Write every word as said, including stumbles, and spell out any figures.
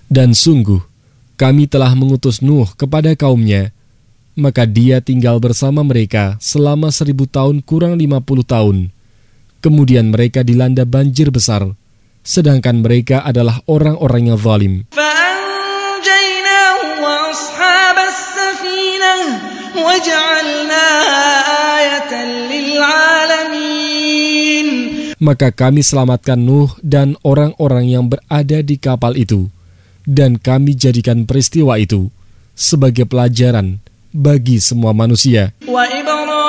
Dan sungguh, kami telah mengutus Nuh kepada kaumnya, maka dia tinggal bersama mereka selama seribu tahun kurang lima puluh tahun. Kemudian mereka dilanda banjir besar, sedangkan mereka adalah orang-orang yang zalim. Maka kami selamatkan Nuh dan orang-orang yang berada di kapal itu, dan kami jadikan peristiwa itu sebagai pelajaran bagi semua manusia.